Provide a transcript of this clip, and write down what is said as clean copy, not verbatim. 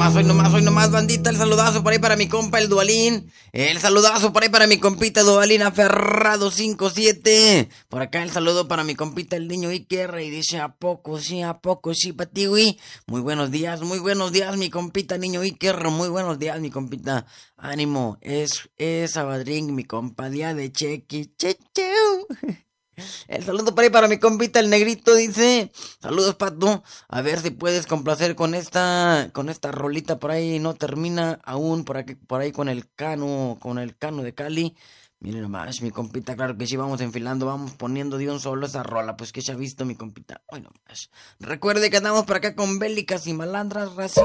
hoy nomás, bandita. El saludazo por ahí para mi compa el Dualín. El saludazo por ahí para mi compita Dualín Aferrado 57. Por acá el saludo para mi compita el niño Iker. Y dice, ¿a poco sí, patiwi? Muy buenos días, mi compita niño Iker. Muy buenos días, mi compita. Ánimo, es Sabadrín, mi compa, día de chequi. El saludo por ahí para mi compita el negrito, dice, saludos pato, a ver si puedes complacer con esta rolita por ahí, no termina aún por ahí con el cano de Cali. Miren nomás, mi compita, claro que sí, vamos enfilando, vamos poniendo de un solo esa rola, pues que ya ha visto mi compita, hoy nomás. Recuerde que andamos por acá con bélicas y malandras, raza.